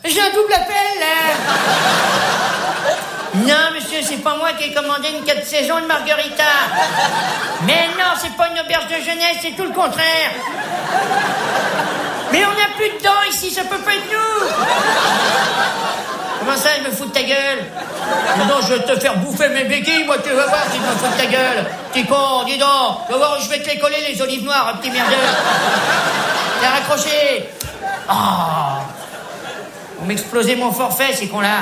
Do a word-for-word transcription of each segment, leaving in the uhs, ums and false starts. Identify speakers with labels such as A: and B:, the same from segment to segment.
A: J'ai un double appel, là. Non, monsieur, c'est pas moi qui ai commandé une quatre saisons de margarita. Mais non, c'est pas une auberge de jeunesse, c'est tout le contraire. Mais on n'a plus de dents ici, ça peut pas être nous. Comment ça, je me fous de ta gueule? Non, je vais te faire bouffer mes béquilles, moi, tu vas voir si je me fous de ta gueule. Petit con, dis donc. Tu vas voir où je vais te les coller, les olives noires, petit merdeux. T'es raccroché. Oh. On m'explosait mon forfait, ces cons-là.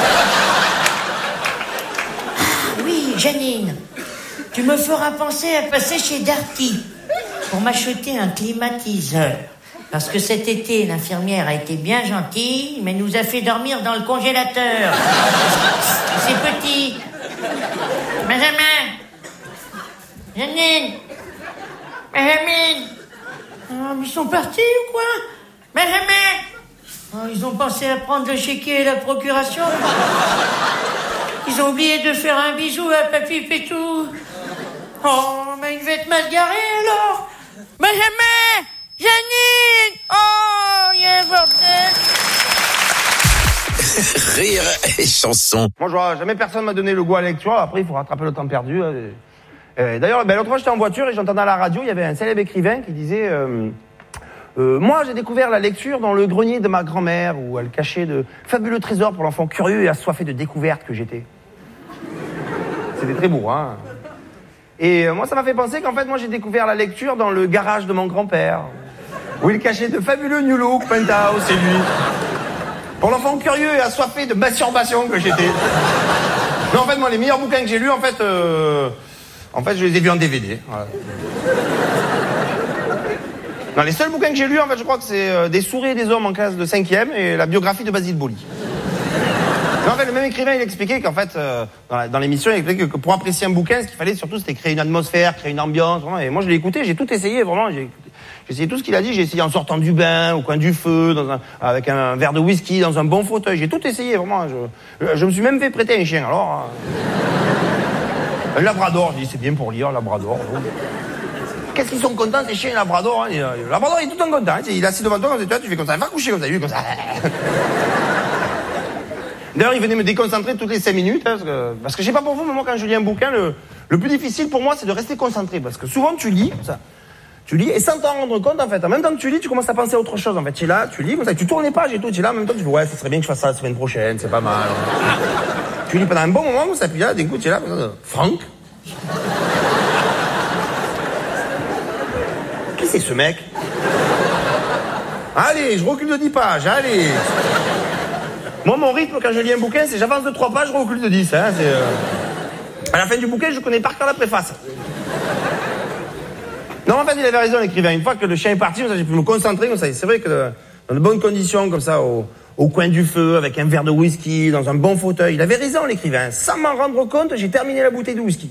A: Oui, Janine, tu me feras penser à passer chez Darty pour m'acheter un climatiseur. Parce que cet été, l'infirmière a été bien gentille, mais nous a fait dormir dans le congélateur. C'est petit. Benjamin. Janine. Benjamin. Oh, ils sont partis ou quoi? Benjamin. Oh, ils ont pensé à prendre le chéquier et la procuration. Ils ont oublié de faire un bisou à Papy Pétou. Oh, mais il va être mal garé alors. Benjamin. Janine. Oh, il y a un bordel.
B: Rire et chanson.
C: Moi, je vois, jamais personne m'a donné le goût à la lecture. Après, il faut rattraper le temps perdu. Euh, d'ailleurs, ben, l'autre fois, j'étais en voiture et j'entendais à la radio, il y avait un célèbre écrivain qui disait... Euh, Euh, moi, j'ai découvert la lecture dans le grenier de ma grand-mère où elle cachait de fabuleux trésors pour l'enfant curieux et assoiffé de découvertes que j'étais. C'était très beau, hein. Et euh, moi, ça m'a fait penser qu'en fait, moi, j'ai découvert la lecture dans le garage de mon grand-père où il cachait de fabuleux New Look, Penthouse et lui. Pour l'enfant curieux et assoiffé de masturbation que j'étais. Mais en fait, moi, les meilleurs bouquins que j'ai lus, en fait, euh, en fait, je les ai vus en D V D. Voilà. Non, les seuls bouquins que j'ai lus, en fait, je crois que c'est euh, Des souris et des hommes en classe de cinquième et la biographie de Basile Boli. Mais en fait, le même écrivain, il expliquait qu'en fait, euh, dans, la, dans l'émission, il expliquait que pour apprécier un bouquin, ce qu'il fallait surtout, c'était créer une atmosphère, créer une ambiance. Vraiment. Et moi, je l'ai écouté, j'ai tout essayé, vraiment. J'ai, j'ai essayé tout ce qu'il a dit. J'ai essayé en sortant du bain, au coin du feu, dans un, avec un verre de whisky, dans un bon fauteuil. J'ai tout essayé, vraiment. Je, je me suis même fait prêter un chien. Alors, euh, un labrador, je dis, c'est bien pour lire, labrador. Qu'est-ce qu'ils sont contents, ces chiens labrador, hein. Le labrador, il est tout le temps content. Hein. Il est assis devant toi, comme ça, tu fais comme ça. Va coucher comme ça, lui, comme ça. D'ailleurs, il venait me déconcentrer toutes les cinq minutes. Hein, parce, que, parce que je sais pas pour vous, mais moi, quand je lis un bouquin, le, le plus difficile pour moi, c'est de rester concentré. Parce que souvent, tu lis, ça. Tu lis, et sans t'en rendre compte, en fait. En même temps que tu lis, tu commences à penser à autre chose. En fait, tu es là, tu lis, comme ça, tu tournes les pages et tout. Tu es là, en même temps, tu fais, ouais, ça serait bien que je fasse ça la semaine prochaine, c'est pas mal. Tu lis pendant un bon moment, ça, puis là, d'un coup, tu es là, Franck. Qui c'est ce mec? Allez, je recule de dix pages, allez. Moi, mon rythme, quand je lis un bouquin, c'est j'avance de trois pages, je recule de dix. Hein, c'est, euh... À la fin du bouquin, je connais par cœur la préface. Non, en fait, il avait raison, l'écrivain. Une fois que le chien est parti, j'ai pu me concentrer comme ça. C'est vrai que dans de bonnes conditions, comme ça, au, au coin du feu, avec un verre de whisky, dans un bon fauteuil. Il avait raison, l'écrivain. Sans m'en rendre compte, j'ai terminé la bouteille de whisky.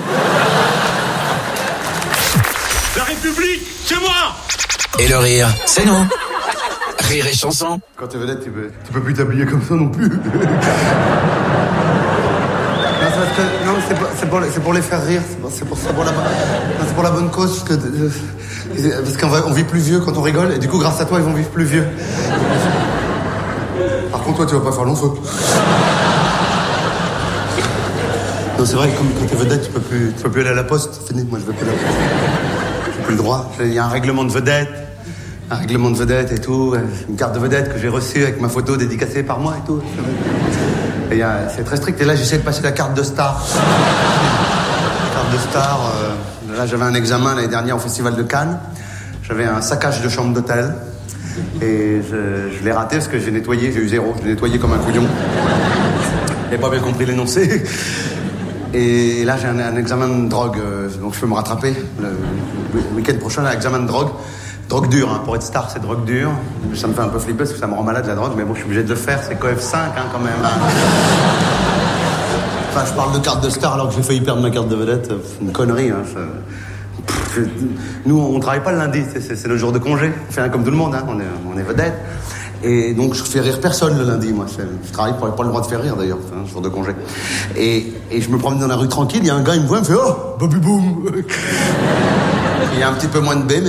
D: La République, c'est moi!
B: Et le rire, c'est nous. Rire et chanson.
E: Quand t'es vedette, tu peux, tu peux plus t'habiller comme ça non plus. Non, c'est parce que, non, c'est pour, c'est pour, c'est pour les faire rire. C'est pour, c'est pour, c'est pour, la, c'est pour la bonne cause. Parce, que, parce qu'on va, on vit plus vieux quand on rigole. Et du coup, grâce à toi, ils vont vivre plus vieux. Par contre, toi, tu vas pas faire long feu. Non, c'est vrai que comme quand t'es vedette, tu peux plus, tu peux plus aller à la poste. C'est fini, moi, je veux plus la poste. J'ai plus le droit. Il y a un règlement de vedette. Un règlement de vedette et tout. Une carte de vedette que j'ai reçue avec ma photo dédicacée par moi et tout. Et y a, c'est très strict. Et là, j'essaie de passer la carte de star. La carte de star. Euh, là, j'avais un examen l'année dernière au Festival de Cannes. J'avais un saccage de chambre d'hôtel. Et je, je l'ai raté parce que j'ai nettoyé. J'ai eu zéro. Je l'ai nettoyé comme un couillon. J'ai pas bien compris l'énoncé. Et là, j'ai un, un examen de drogue. Euh, donc, je peux me rattraper. Le, le week-end prochain, un examen de drogue. Drogue dure, hein. Pour être star, c'est drogue dure. Ça me fait un peu flipper parce que ça me rend malade la drogue, mais bon, je suis obligé de le faire. C'est Coef cinq, hein, quand même. Hein. Enfin, je parle de carte de star alors que j'ai failli perdre ma carte de vedette. C'est une connerie, hein. Ça... Pff, nous, on travaille pas le lundi, c'est, c'est, c'est le jour de congé. On fait rien comme tout le monde, hein. On est, on est vedette. Et donc, je fais rire personne le lundi, moi. Je travaille pour pas le droit de faire rire, d'ailleurs, c'est un jour de congé. Et, et je me promène dans la rue tranquille, il y a un gars, il me voit, il me fait « Oh, Bobby Boom !» Il y a un petit peu moins de B, mais